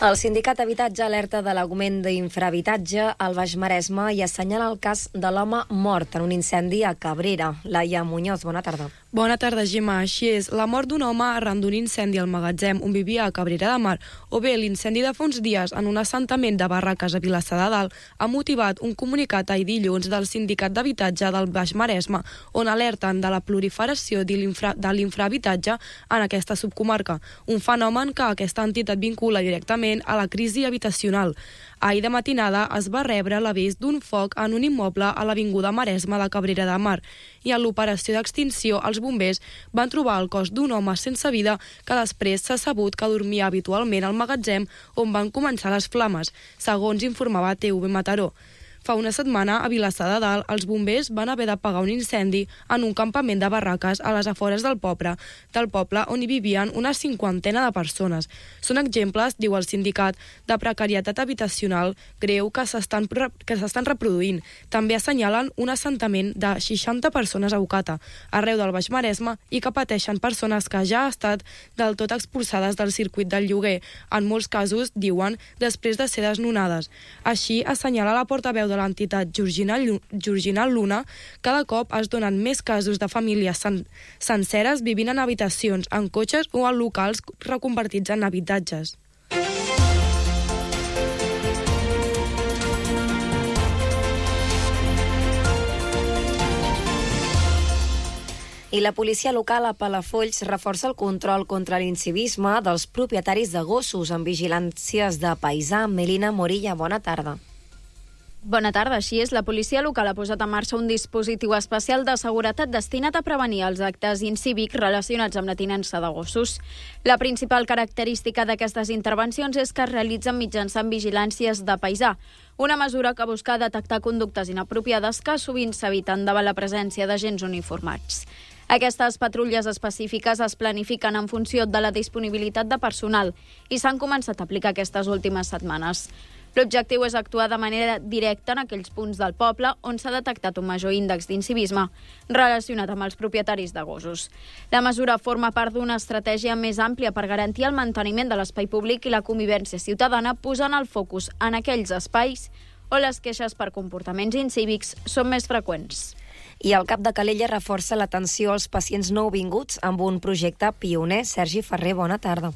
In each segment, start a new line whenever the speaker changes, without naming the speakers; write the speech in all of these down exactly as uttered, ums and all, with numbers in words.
El sindicat Habitatge alerta de l'augment d'infrahabitatge al Baix Maresme i assenyala el cas de l'home mort en un incendi a Cabrera. Laia Muñoz, bona tarda.
Bona tarda, Gemma. Així és, la mort d'un home arran d'un incendi al magatzem on vivia a Cabrera de Mar, o bé l'incendi de fa uns dies en un assentament de barraques a Vilassar de Dalt, ha motivat un comunicat ahir dilluns del sindicat d'habitatge del Baix Maresme, on alerten de la proliferació de l'infrahabitatge en aquesta subcomarca, un fenomen que aquesta entitat vincula directament a la crisi habitacional. Ahir de matinada es va rebre l'avís d'un foc en un immoble a l'avinguda Maresme de Cabrera de Mar i en l'operació d'extinció els bombers van trobar el cos d'un home sense vida que després s'ha sabut que dormia habitualment al magatzem on van començar les flames, segons informava T V Mataró. Fa una setmana, a Vilassar de Dalt, els bombers van haver d'apagar un incendi en un campament de barraques a les afores del poble, del poble on hi vivien una cinquantena de persones. Són exemples, diu el sindicat, de precarietat habitacional greu que s'estan que s'estan reproduint. També assenyalen un assentament de seixanta persones a Ocata, arreu del Baix Maresme, i que pateixen persones que ja han estat del tot expulsades del circuit del lloguer, en molts casos, diuen, després de ser desnonades. Així, assenyala la portaveu de de l'entitat Georgina, Georgina Luna, cada cop es donen més casos de famílies sen senceres vivint en habitacions, en cotxes o en locals reconvertits en habitatges.
I la policia local a Palafolls reforça el control contra l'incivisme dels propietaris de gossos amb vigilàncies de paisà. Melina Morilla, bona tarda.
Bona tarda. Així és, la policia local ha posat en marxa un dispositiu especial de seguretat destinat a prevenir els actes incívics relacionats amb la tinença de gossos. La principal característica d'aquestes intervencions és que es realitzen mitjançant vigilàncies de paisà, una mesura que busca detectar conductes inapropiades que sovint s'eviten davant la presència d'agents uniformats. Aquestes patrulles específiques es planifiquen en funció de la disponibilitat de personal i s'han començat a aplicar aquestes últimes setmanes. L'objectiu és actuar de manera directa en aquells punts del poble on s'ha detectat un major índex d'incivisme relacionat amb els propietaris de gossos. La mesura forma part d'una estratègia més àmplia per garantir el manteniment de l'espai públic i la convivència ciutadana, posant el focus en aquells espais on les queixes per comportaments incívics són més freqüents.
I el cap de Calella reforça l'atenció als pacients nouvinguts amb un projecte pioner. Sergi Ferrer, bona tarda.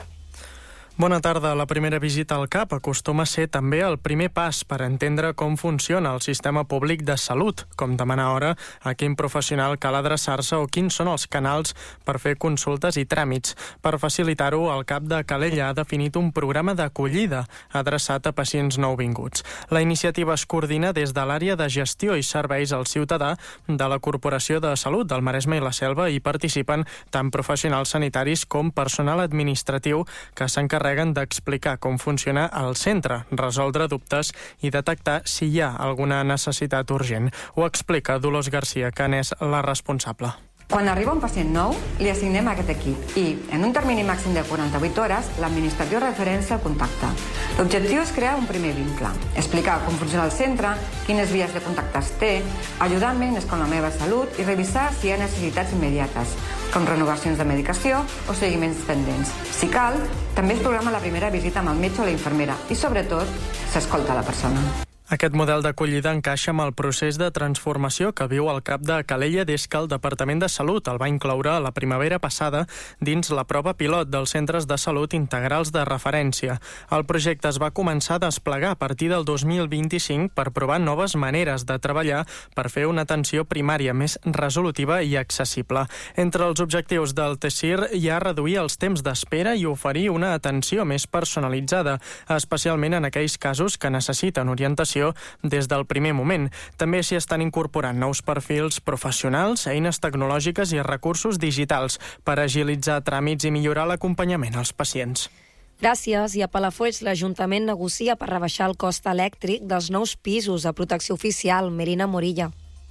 Bona tarda. La primera visita al C A P acostuma a ser també el primer pas per entendre com funciona el sistema públic de salut, com demanar hora, a quin professional cal adreçar-se o quins són els canals per fer consultes i tràmits. Per facilitar-ho, el cap de Calella ha definit un programa d'acollida adreçat a pacients nouvinguts. La iniciativa es coordina des de l'àrea de gestió i serveis al ciutadà de la Corporació de Salut del Maresme i la Selva i participen tant professionals sanitaris com personal administratiu que s'encarreguen d'explicar com funciona el centre, resoldre dubtes i detectar si hi ha alguna necessitat urgent. Ho explica Dolors Garcia, que n'és la responsable.
Quan arriba un pacient nou, li assignem a aquest equip i, en un termini màxim de quaranta-vuit hores, l'administratiu referència el contacte. L'objectiu és crear un primer vincle, explicar com funciona el centre, quines vies de contacte es té, ajudar amb eines com la meva salut i revisar si hi ha necessitats immediates, com renovacions de medicació o seguiments pendents. Si cal, també es programa la primera visita amb el metge o la infermera i, sobretot, s'escolta la persona.
Aquest model d'acollida encaixa amb el procés de transformació que viu el cap de Calella des que el Departament de Salut el va incloure a la primavera passada dins la prova pilot dels centres de salut integrals de referència. El projecte es va començar a desplegar a partir del dos mil vint-i-cinc per provar noves maneres de treballar per fer una atenció primària més resolutiva i accessible. Entre els objectius del T S I R hi ha reduir els temps d'espera i oferir una atenció més personalitzada, especialment en aquells casos que necessiten orientació des del primer moment. També s'hi estan incorporant nous perfils professionals, eines tecnològiques i recursos digitals per agilitzar tràmits i millorar l'acompanyament als pacients.
Gràcies. I a Palafolls l'Ajuntament negocia per rebaixar el cost elèctric dels nous pisos a protecció oficial. Melina Morilla.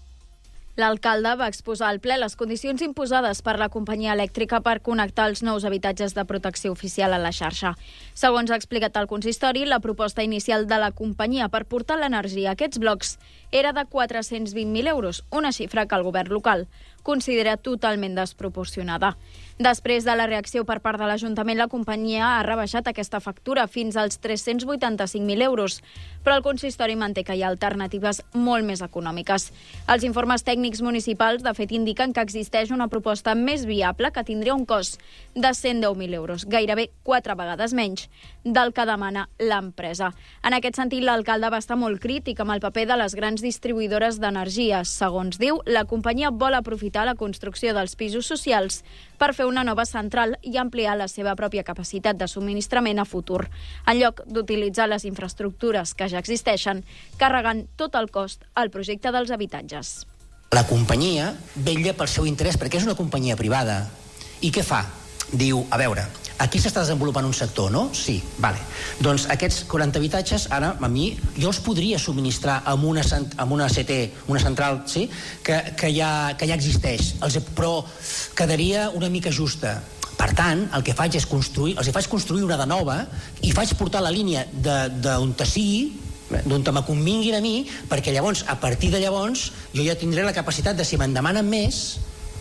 L'alcalde va exposar al ple les condicions imposades per la companyia elèctrica per connectar els nous habitatges de protecció oficial a la xarxa. Segons ha explicat el consistori, la proposta inicial de la companyia per portar l'energia a aquests blocs era de quatre-cents vint mil euros, una xifra que el govern local considera totalment desproporcionada. Després de la reacció per part de l'Ajuntament, la companyia ha rebaixat aquesta factura fins als tres-cents vuitanta-cinc mil euros, però el consistori manté que hi ha alternatives molt més econòmiques. Els informes tècnics municipals, de fet, indiquen que existeix una proposta més viable que tindria un cost de cent deu mil euros, gairebé quatre vegades menys del que demana l'empresa. En aquest sentit, l'alcalde va estar molt crític amb el paper de les grans distribuïdores d'energia. Segons diu, la companyia vol aprofitar la construcció dels pisos socials per fer una nova central i ampliar la seva pròpia capacitat de subministrament a futur, en lloc d'utilitzar les infraestructures que ja existeixen, carregant tot el cost al projecte dels habitatges.
La companyia vetlla pel seu interès perquè és una companyia privada. I què fa? Diu, a veure, aquí s'està desenvolupant un sector, no? Sí, vale. Doncs aquests quaranta habitatges, ara, a mi, jo els podria subministrar amb una, amb una C T, una central, sí?, que, que, ja, que ja existeix, els, però quedaria una mica justa. Per tant, el que faig és construir, els faig construir una de nova i faig portar la línia d'on te sigui, d'on me convinguin a mi, perquè llavors, a partir de llavors, jo ja tindré la capacitat de, si me'n demanen més,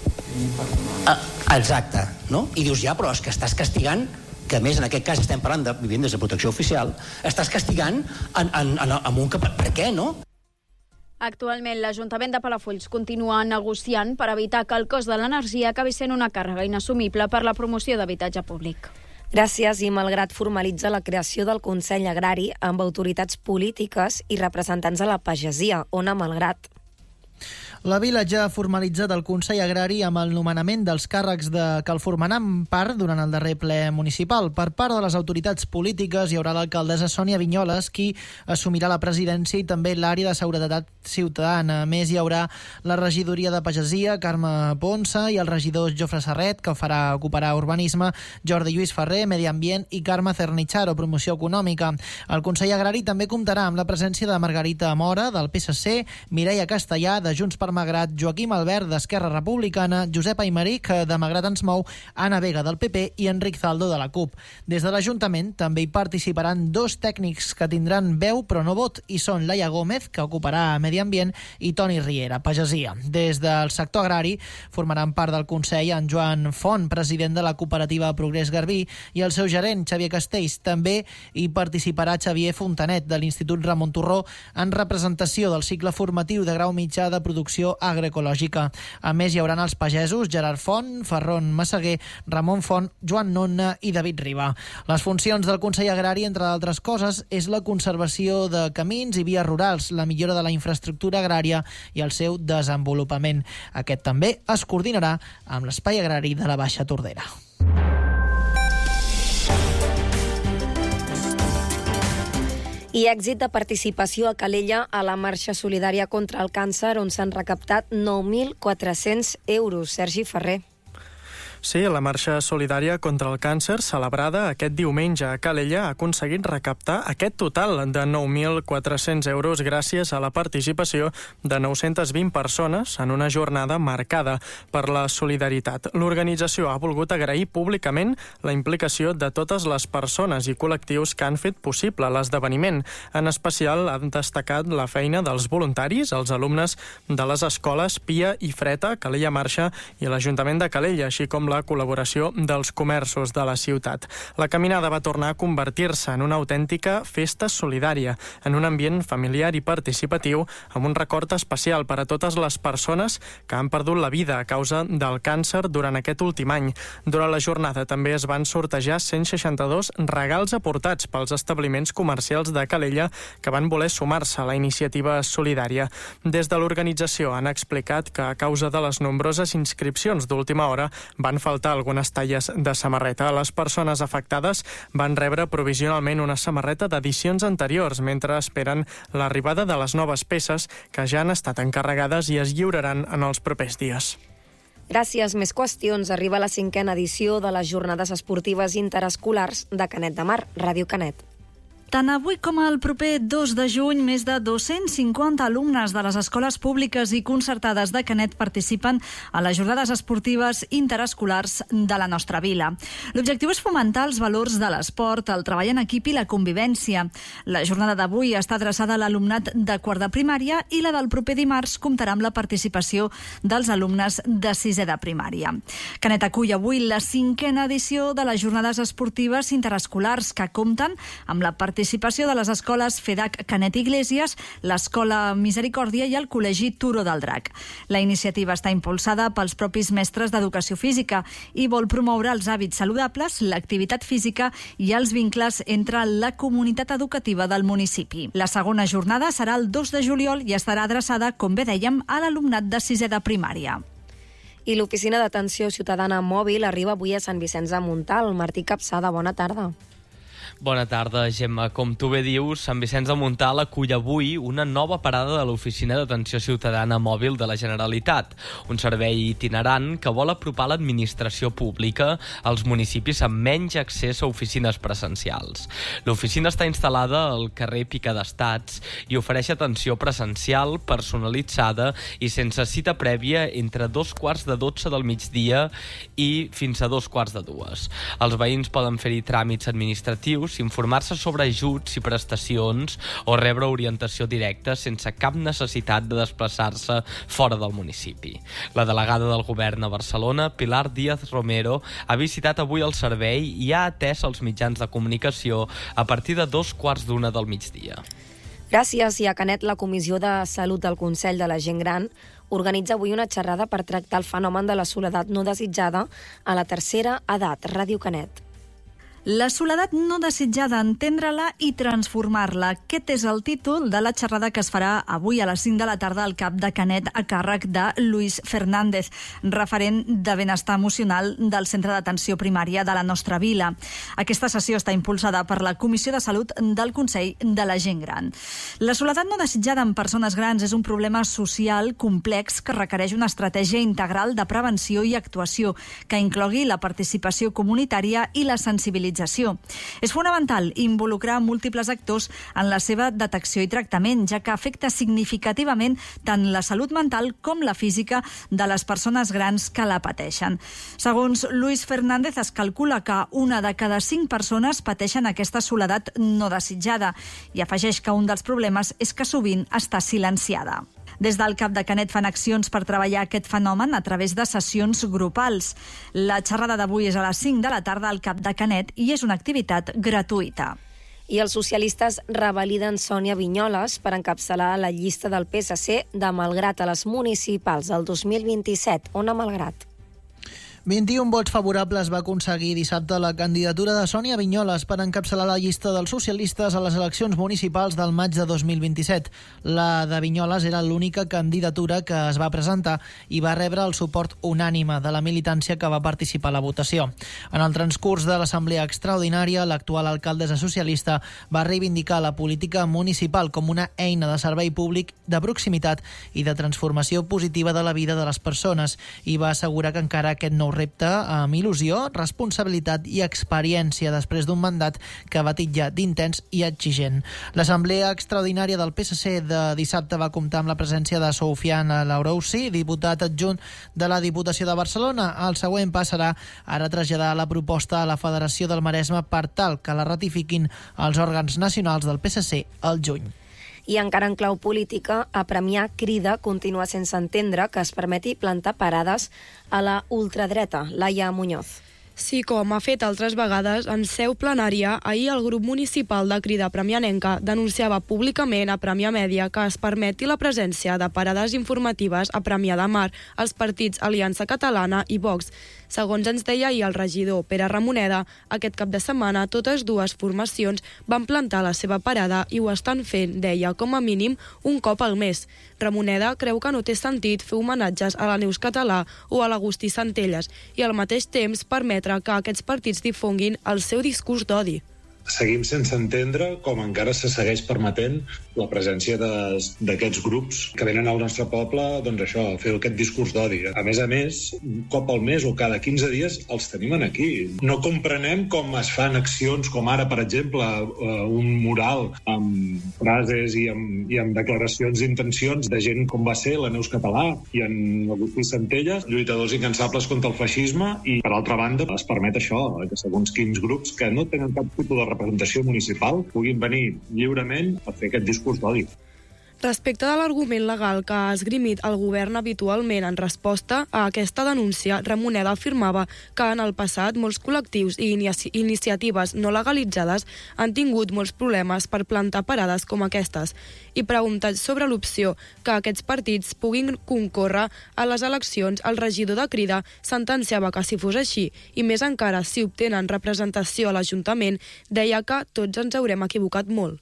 Ah, exacte, no? I dius, ja, però és que estàs castigant, que a més en aquest cas estem parlant de vivendes de protecció oficial, estàs castigant en, en, en, en un... Per què, no?
Actualment, l'Ajuntament de Palafolls continua negociant per evitar que el cost de l'energia acabi sent una càrrega inassumible per la promoció d'habitatge públic.
Gràcies, i malgrat formalitza la creació del Consell Agrari amb autoritats polítiques i representants de la pagesia, Ona Malgrat.
La Vila ja ha formalitzat el Consell Agrari amb el nomenament dels càrrecs de que el formaran part durant el darrer ple municipal. Per part de les autoritats polítiques hi haurà l'alcaldessa Sònia Vinyoles, qui assumirà la presidència, i també l'àrea de seguretat ciutadana. A més, hi haurà la regidoria de pagesia, Carme Ponsa, i el regidor Jofre Serret, que farà ocuparà urbanisme, Jordi Lluís Ferrer, medi ambient, i Carme Cernicharo, promoció econòmica. El Consell Agrari també comptarà amb la presència de Margarita Mora, del P S C, Mireia Castellà, de Junts per Magrat, Joaquim Albert, d'Esquerra Republicana, Josep Aymeric, de Magrat ens mou, Anna Vega, del P P, i Enric Zaldo, de la CUP. Des de l'Ajuntament també hi participaran dos tècnics que tindran veu però no vot, i són Laia Gómez, que ocuparà Medi Ambient, i Toni Riera, Pagesia. Des del sector agrari formaran part del Consell en Joan Font, president de la cooperativa Progrés Garbí, i el seu gerent, Xavier Castells. També hi participarà Xavier Fontanet, de l'Institut Ramon Turró, en representació del cicle formatiu de grau mitjà de producció agroecològica. A més, hi hauran els pagesos Gerard Font, Ferron Massaguer, Ramon Font, Joan Nonna i David Riba. Les funcions del Consell Agrari, entre d'altres coses, és la conservació de camins i vies rurals, la millora de la infraestructura agrària i el seu desenvolupament. Aquest també es coordinarà amb l'Espai Agrari de la Baixa Tordera.
I èxit de participació a Calella a la marxa solidària contra el càncer, on s'han recaptat nou mil quatre-cents euros. Sergi Ferrer.
Sí, la marxa solidària contra el càncer, celebrada aquest diumenge a Calella, ha aconseguit recaptar aquest total de nou mil quatre-cents euros gràcies a la participació de nou-centes vint persones en una jornada marcada per la solidaritat. L'organització ha volgut agrair públicament la implicació de totes les persones i col·lectius que han fet possible l'esdeveniment. En especial han destacat la feina dels voluntaris, els alumnes de les escoles Pia i Freta, Calella Marxa i l'Ajuntament de Calella, així com la la col·laboració dels comerços de la ciutat. La caminada va tornar a convertir-se en una autèntica festa solidària, en un ambient familiar i participatiu, amb un record especial per a totes les persones que han perdut la vida a causa del càncer durant aquest últim any. Durant la jornada també es van sortejar cent seixanta-dos regals aportats pels establiments comercials de Calella que van voler sumar-se a la iniciativa solidària. Des de l'organització han explicat que a causa de les nombroses inscripcions d'última hora van faltar algunes talles de samarreta. Les persones afectades van rebre provisionalment una samarreta d'edicions anteriors mentre esperen l'arribada de les noves peces que ja han estat encarregades i es lliuraran en els propers dies.
Gràcies. Més qüestions. Arriba la cinquena edició de les Jornades Esportives Interescolars de Canet de Mar, Ràdio Canet.
Tant avui com el proper dos de juny, més de dos-cents cinquanta alumnes de les escoles públiques i concertades de Canet participen a les jornades esportives interescolars de la nostra vila. L'objectiu és fomentar els valors de l'esport, el treball en equip i la convivència. La jornada d'avui està adreçada a l'alumnat de quart de primària i la del proper dimarts comptarà amb la participació dels alumnes de sisè de primària. Canet acull avui la cinquena edició de les jornades esportives interescolars que compten amb la participació participació de les escoles FEDAC Canet Iglesias, l'Escola Misericòrdia i el Col·legi Turó del Drac. La iniciativa està impulsada pels propis mestres d'educació física i vol promoure els hàbits saludables, l'activitat física i els vincles entre la comunitat educativa del municipi. La segona jornada serà el dos de juliol i estarà adreçada, com bé dèiem, a l'alumnat de sisè de primària.
I l'Oficina d'Atenció Ciutadana Mòbil arriba avui a Sant Vicenç de Montalt. Martí Capçada, bona tarda.
Bona tarda, Gemma. Com tu bé dius, Sant Vicenç de Montalt acull avui una nova parada de l'Oficina d'Atenció Ciutadana Mòbil de la Generalitat, un servei itinerant que vol apropar l'administració pública als municipis amb menys accés a oficines presencials. L'oficina està instal·lada al carrer Pica d'Estats i ofereix atenció presencial, personalitzada i sense cita prèvia entre dos quarts de dotze del migdia i fins a dos quarts de dues. Els veïns poden fer-hi tràmits administratius, informar-se sobre ajuts i prestacions o rebre orientació directa sense cap necessitat de desplaçar-se fora del municipi. La delegada del govern a Barcelona, Pilar Díaz Romero, ha visitat avui el servei i ha atès els mitjans de comunicació a partir de dos quarts d'una del migdia.
Gràcies. I a Canet, la Comissió de Salut del Consell de la Gent Gran organitza avui una xerrada per tractar el fenomen de la soledat no desitjada a la tercera edat. Ràdio Canet.
La soledat no desitjada, entendre-la i transformar-la. Aquest és el títol de la xerrada que es farà avui a les cinc de la tarda al CAP de Canet a càrrec de Luis Fernández, referent de benestar emocional del Centre d'Atenció Primària de la nostra vila. Aquesta sessió està impulsada per la Comissió de Salut del Consell de la Gent Gran. La soledat no desitjada en persones grans és un problema social complex que requereix una estratègia integral de prevenció i actuació que inclogui la participació comunitària i la sensibilització. És fonamental involucrar múltiples actors en la seva detecció i tractament, ja que afecta significativament tant la salut mental com la física de les persones grans que la pateixen. Segons Luis Fernández, es calcula que una de cada cinc persones pateixen aquesta soledat no desitjada i afegeix que un dels problemes és que sovint està silenciada. Des del CAP de Canet fan accions per treballar aquest fenomen a través de sessions grupals. La xerrada d'avui és a les cinc de la tarda al CAP de Canet i és una activitat gratuïta.
I els socialistes revaliden Sònia Vinyoles per encapçalar la llista del P S C de Malgrat a les municipals del dos mil vint-i-set. Ona Malgrat.
vint-i-un vots favorables va aconseguir dissabte la candidatura de Sònia Vinyoles per encapçalar la llista dels socialistes a les eleccions municipals del maig de dos mil vint-i-set. La de Vinyoles era l'única candidatura que es va presentar i va rebre el suport unànime de la militància que va participar a la votació. En el transcurs de l'assemblea extraordinària, l'actual alcaldessa socialista va reivindicar la política municipal com una eina de servei públic de proximitat i de transformació positiva de la vida de les persones i va assegurar que encara aquest nou repte amb il·lusió, responsabilitat i experiència després d'un mandat que va titllar d'intens i exigent. L'assemblea extraordinària del P S C de dissabte va comptar amb la presència de Soufian Larouci, diputat adjunt de la Diputació de Barcelona. El següent pas serà ara traslladar la proposta a la Federació del Maresme per tal que la ratifiquin els òrgans nacionals del P S C al juny.
I encara en clau política, a Premià crida continua sense entendre que es permeti plantar parades a la ultradreta. Laia Muñoz.
Sí, com ha fet altres vegades, en seu plenària, ahir el grup municipal de Crida Premianenca denunciava públicament a Premià Mèdia que es permeti la presència de parades informatives a Premià de Mar als partits Aliança Catalana i Vox. Segons ens deia ahir el regidor Pere Ramoneda, aquest cap de setmana totes dues formacions van plantar la seva parada i ho estan fent, deia, com a mínim un cop al mes. Ramoneda creu que no té sentit fer homenatges a la Neus Català o a l'Agustí Centelles i al mateix temps permetre que aquests partits difonguin el seu discurs d'odi.
seguim sense entendre com encara se segueix permetent la presència d'aquests grups que venen al nostre poble, doncs això, a fer aquest discurs d'odi. A més a més, un cop al mes o cada quinze dies els tenim aquí. No comprenem com es fan accions com ara, per exemple, un mural amb frases i amb, i amb declaracions d'intencions de gent com va ser la Neus Català i en Agustí Centelles, lluitadors incansables contra el feixisme, i per altra banda es permet això, que segons quins grups que no tenen cap tipus de representació municipal puguin venir lliurement a fer aquest discurs d'odi.
Respecte de l'argument legal que ha esgrimit el govern habitualment en resposta a aquesta denúncia, Ramoneda afirmava que en el passat molts col·lectius i inici iniciatives no legalitzades han tingut molts problemes per plantar parades com aquestes, i preguntat sobre l'opció que aquests partits puguin concórrer a les eleccions, el regidor de Crida sentenciava que si fos així, i més encara si obtenen representació a l'Ajuntament, deia que tots ens haurem equivocat molt.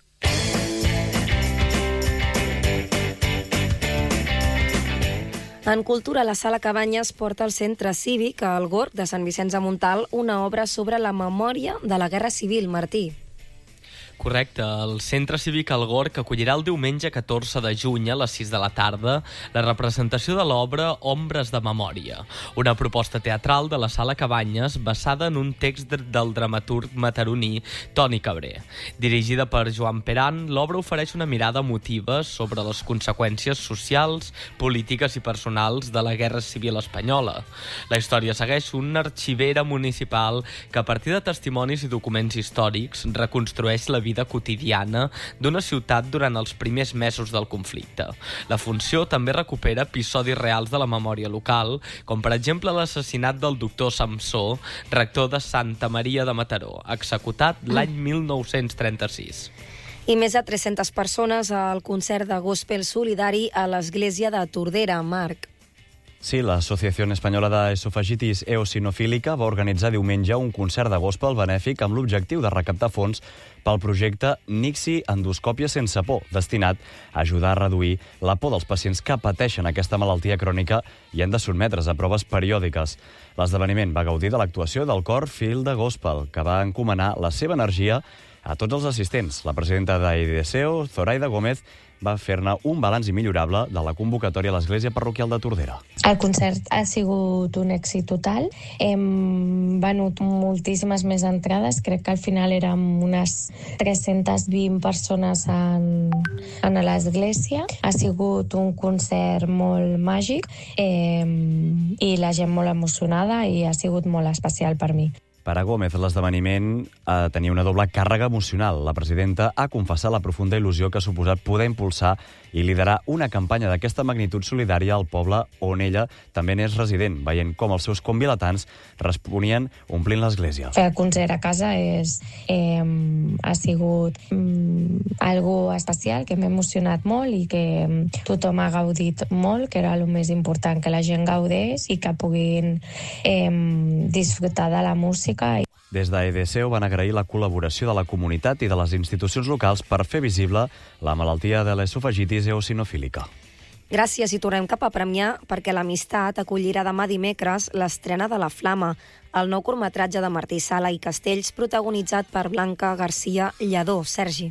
En cultura, la Sala Cabanyes porta al Centre Cívic a El Gorg de Sant Vicenç de Montalt una obra sobre la memòria de la Guerra Civil. Martí.
Correcte, el Centre Cívic El Gorg acollirà el diumenge catorze de juny a les sis de la tarda la representació de l'obra Ombres de Memòria, una proposta teatral de la Sala Cabanyes basada en un text del dramaturg mataroní Toni Cabré. Dirigida per Joan Peran, l'obra ofereix una mirada emotiva sobre les conseqüències socials, polítiques i personals de la Guerra Civil espanyola. La història segueix una arxivera municipal que a partir de testimonis i documents històrics reconstrueix la vida quotidiana d'una ciutat durant els primers mesos del conflicte. La funció també recupera episodis reals de la memòria local, com per exemple l'assassinat del doctor Samsó, rector de Santa Maria de Mataró, executat l'any mil nou-cents trenta-sis.
I més de tres-centes persones al concert de gospel solidari a l'església de Tordera. Marc.
Sí, l'Associació Espanyola d'Esofagitis Eosinofílica va organitzar diumenge un concert de gospel benèfic amb l'objectiu de recaptar fons pel projecte Nixi Endoscòpia sense por, destinat a ajudar a reduir la por dels pacients que pateixen aquesta malaltia crònica i han de sotmetre's a proves periòdiques. L'esdeveniment va gaudir de l'actuació del cor Fil de Gospel, que va encomanar la seva energia a tots els assistents. La presidenta d'Aideseo, Zoraida Gómez, va fer-ne un balanç immillorable de la convocatòria a l'Església Parroquial de Tordera.
El concert ha sigut un èxit total. Hem venut moltíssimes més entrades. Crec que al final érem unes tres-centes vint persones en, en l'església. Ha sigut un concert molt màgic eh, i la gent molt emocionada i ha sigut molt especial per mi.
Per a Gómez, l'esdeveniment eh, tenia una doble càrrega emocional. La presidenta ha confessat la profunda il·lusió que ha suposat poder impulsar i liderar una campanya d'aquesta magnitud solidària al poble on ella també n'és resident, veient com els seus convilatans responien omplint l'església.
Fer el concert a casa és, eh, ha sigut mm, algo especial, que m'ha emocionat molt i que tothom ha gaudit molt, que era el més important, que la gent gaudeix i que puguin eh, disfrutar de la música.
Des d'Aideseo van agrair la col·laboració de la comunitat i de les institucions locals per fer visible la malaltia de l'esofagitis eosinofílica.
Gràcies, i tornem cap a Premià perquè l'Amistat acollirà demà dimecres l'estrena de La Flama, el nou curtmetratge de Martí Sala i Castells protagonitzat per Blanca García Lledó. Sergi.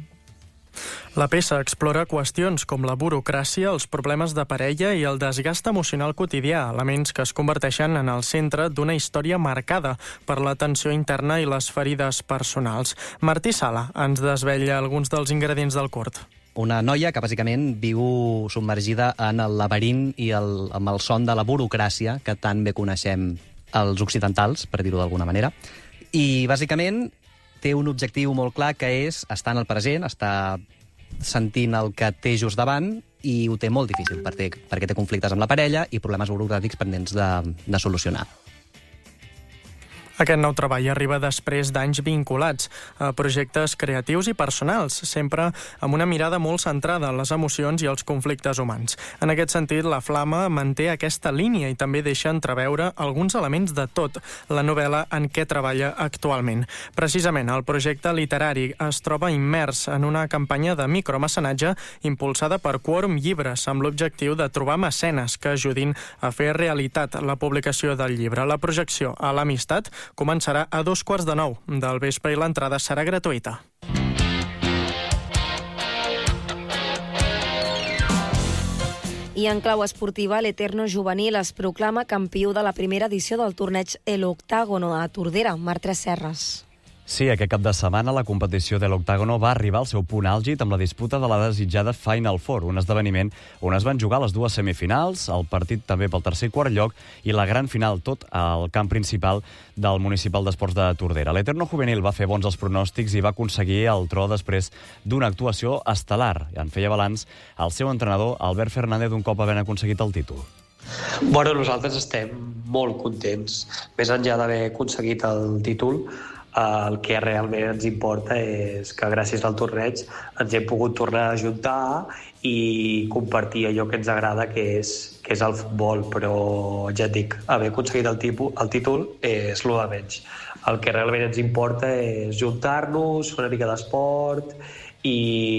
La peça explora qüestions com la burocràcia, els problemes de parella i el desgast emocional quotidià, elements que es converteixen en el centre d'una història marcada per la tensió interna i les ferides personals. Martí Sala ens desvetlla alguns dels ingredients del curt.
Una noia que bàsicament viu submergida en el laberint i el, amb el son de la burocràcia que tan bé coneixem els occidentals, per dir-ho d'alguna manera. I bàsicament té un objectiu molt clar, que és estar en el present, estar sentint el que té just davant, i ho té molt difícil perquè, perquè té conflictes amb la parella i problemes burocràtics pendents de, de solucionar.
Aquest nou treball arriba després d'anys vinculats a projectes creatius i personals, sempre amb una mirada molt centrada en les emocions i els conflictes humans. En aquest sentit, La Flama manté aquesta línia i també deixa entreveure alguns elements de tot la novel·la en què treballa actualment. Precisament, el projecte literari es troba immers en una campanya de micromecenatge impulsada per Quòrum Llibres, amb l'objectiu de trobar mecenes que ajudin a fer realitat la publicació del llibre. La projecció a l'Amistat començarà a dos quarts de nou del vespre i l'entrada serà gratuïta.
I en clau esportiva, l'Eterno Juvenil es proclama campió de la primera edició del torneig El Octágono a Tordera. Marc Tresserras.
Sí, aquest cap de setmana la competició de l'Octágono va arribar al seu punt àlgid amb la disputa de la desitjada Final Four, un esdeveniment on es van jugar les dues semifinals, el partit també pel tercer i quart lloc i la gran final, tot al camp principal del Municipal d'Esports de Tordera. L'Eterno Juvenil va fer bons els pronòstics i va aconseguir el tro després d'una actuació estel·lar. En feia balanç el seu entrenador, Albert Fernández, d'un cop havent aconseguit el títol.
Bueno, nosaltres estem molt contents. Més enllà d'haver aconseguit el títol, el que realment ens importa és que gràcies al torneig ens hem pogut tornar a ajuntar i compartir allò que ens agrada, que és, que és el futbol, però ja et dic, haver aconseguit el, tipus, el títol és lo de menys. El que realment ens importa és juntar-nos, fer una mica d'esport i,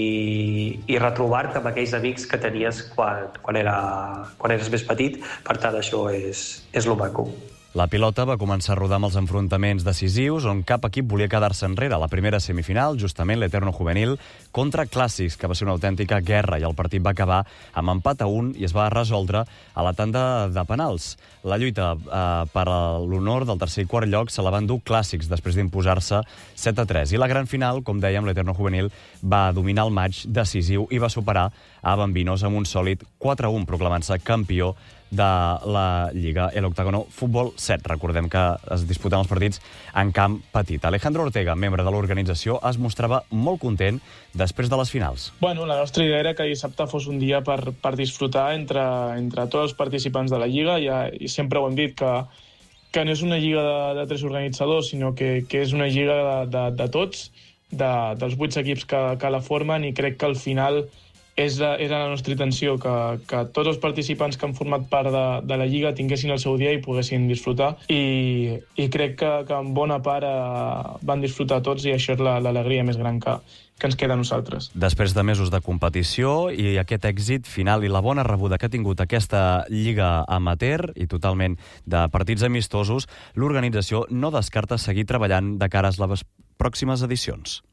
i retrobar-te amb aquells amics que tenies quan, quan, era, quan eres més petit. Per tant, això és, és lo maco.
La pilota va començar a rodar amb els enfrontaments decisius on cap equip volia quedar-se enrere. La primera semifinal, justament l'Eterno Juvenil, contra Clàssics, que va ser una autèntica guerra, i el partit va acabar amb empat a un i es va resoldre a la tanda de penals. La lluita eh, per a l'honor del tercer i quart lloc se la van dur Clàssics després d'imposar-se set a tres. I la gran final, com dèiem, l'Eterno Juvenil va dominar el match decisiu i va superar a Bambinos amb un sòlid quatre a un, proclamant-se campió de la Lliga El Octágono Futbol set. Recordem que es disputen els partits en camp petit. Alejandro Ortega, membre de l'organització, es mostrava molt content després de les finals.
Bueno, la nostra idea era que dissabte fos un dia per, per disfrutar entre, entre tots els participants de la Lliga. Ja, i sempre ho hem dit, que, que no és una Lliga de, de tres organitzadors, sinó que, que és una Lliga de, de, de tots, de, dels vuit equips que, que la formen, i crec que al final És, era la nostra intenció, que, que tots els participants que han format part de, de la Lliga tinguessin el seu dia i poguessin disfrutar. I, i crec que, que en bona part eh, van disfrutar tots, i això és l'alegria més gran que, que ens queda a nosaltres.
Després de mesos de competició i aquest èxit final i la bona rebuda que ha tingut aquesta Lliga amateur i totalment de partits amistosos, l'organització no descarta seguir treballant de cara a les pròximes edicions.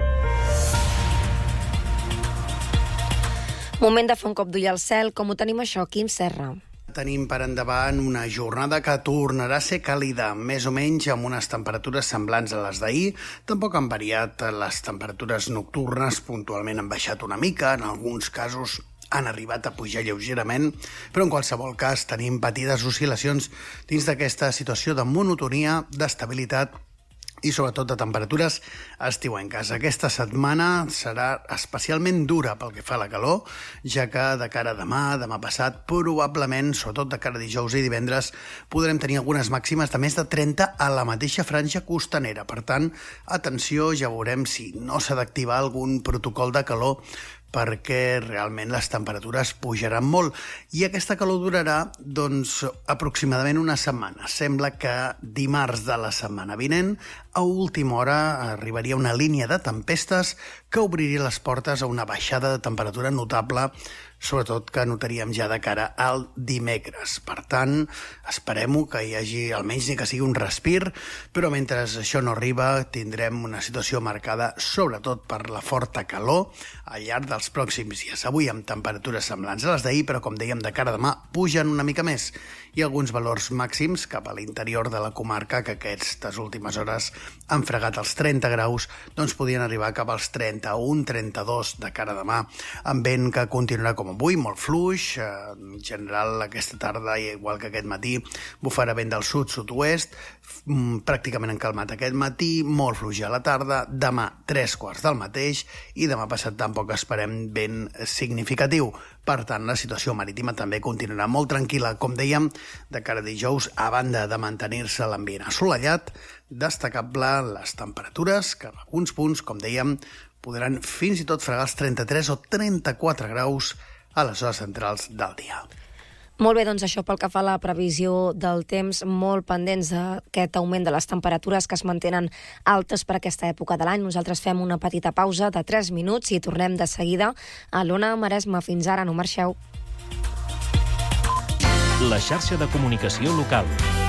Moment de fer un cop d'ull al cel. Com ho tenim això, Quim Serra?
Tenim per endavant una jornada que tornarà a ser càlida, més o menys amb unes temperatures semblants a les d'ahir. Tampoc han variat les temperatures nocturnes, puntualment han baixat una mica, en alguns casos han arribat a pujar lleugerament, però en qualsevol cas tenim petites oscil·lacions dins d'aquesta situació de monotonia, d'estabilitat i sobretot de temperatures estiuenques. Aquesta setmana serà especialment dura pel que fa a la calor, ja que de cara a demà, demà passat, probablement, sobretot de cara a dijous i divendres, podrem tenir algunes màximes de més de trenta a la mateixa franja costanera. Per tant, atenció, ja veurem si no s'ha d'activar algun protocol de calor, perquè realment les temperatures pujaran molt. I aquesta calor durarà, doncs, aproximadament una setmana. Sembla que dimarts de la setmana vinent, a última hora, arribaria una línia de tempestes que obriria les portes a una baixada de temperatura notable, sobretot que notaríem ja de cara al dimecres. Per tant, esperem-ho que hi hagi almenys ni que sigui un respir, però mentre això no arriba tindrem una situació marcada sobretot per la forta calor al llarg dels pròxims dies. Avui amb temperatures semblants a les d'ahir, però com dèiem, de cara a demà pugen una mica més, i alguns valors màxims cap a l'interior de la comarca, que aquestes últimes hores han fregat els trenta graus, doncs podien arribar cap als trenta-un trenta-dos de cara a demà, amb vent que continuarà com avui, molt fluix. En general, aquesta tarda, igual que aquest matí, bufarà vent del sud-sud-oest, pràcticament encalmat aquest matí, molt fluix a la tarda, demà tres quarts del mateix, i demà passat tampoc esperem vent significatiu. Per tant, la situació marítima també continuarà molt tranquil·la. Com dèiem, de cara a dijous, a banda de mantenir-se l'ambient assolellat, destacable les temperatures, que en alguns punts, com dèiem, podran fins i tot fregar els trenta-tres o trenta-quatre graus a les hores centrals del dia.
Molt bé, doncs això pel que fa a la previsió del temps, molt pendents d'aquest augment de les temperatures que es mantenen altes per aquesta època de l'any. Nosaltres fem una petita pausa de tres minuts i tornem de seguida a l'Ona Maresme. Fins ara, no marxeu.
La xarxa de comunicació local.